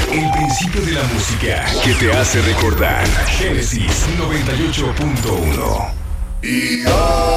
El principio de la música que te hace recordar. Génesis 98.1.